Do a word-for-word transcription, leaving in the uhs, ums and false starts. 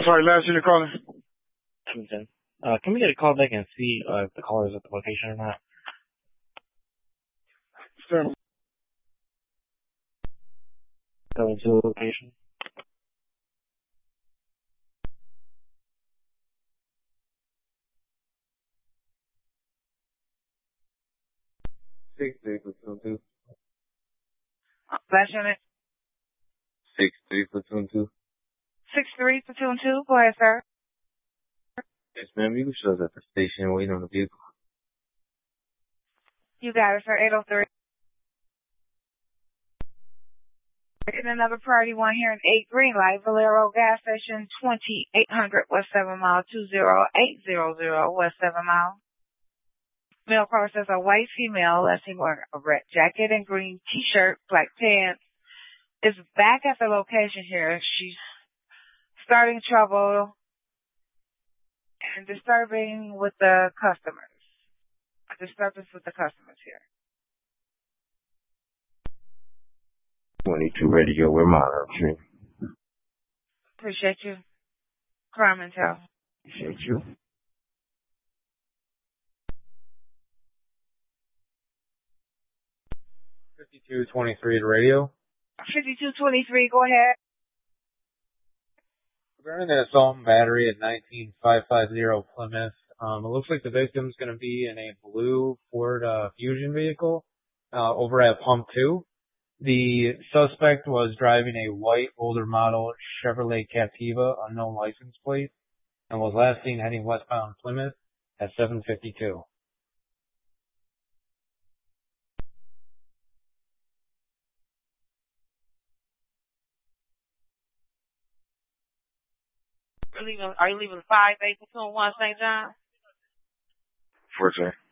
sorry, last unit calling. Edmonton. Uh, can we get a call back and see uh, if the caller is at the location or not? Sir. Going to the location. Six three platoon two. Last unit. Six three platoon two. Six three platoon two. Go ahead, sir. Yes, ma'am. You can show us at the station waiting on the vehicle. You got it, sir. eight oh three. In another priority one here in eight Green Light, Valero gas station, twenty-eight hundred West seven Mile, two zero eight zero zero West seven Mile. Male caller says a white female, last seen wearing a red jacket and green t-shirt, black pants, is back at the location here. She's starting trouble and disturbing with the customers. A disturbance with the customers here. twenty-two radio, we're monitoring. Appreciate you. Crime Intel. Appreciate you. fifty-two twenty-three to radio. fifty-two twenty-three, go ahead. Regarding the assault and battery at nineteen five fifty Plymouth, um, it looks like the victim's going to be in a blue Ford uh, Fusion vehicle uh, over at Pump two. The suspect was driving a white older model Chevrolet Captiva, unknown license plate, and was last seen heading westbound Plymouth at seven fifty-two. Are you leaving, are you leaving five eight platoon one Saint John? For sure.